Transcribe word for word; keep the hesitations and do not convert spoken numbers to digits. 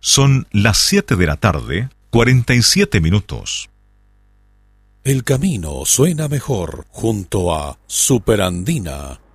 Son las siete de la tarde, cuarenta y siete minutos. El camino suena mejor junto a Superandina.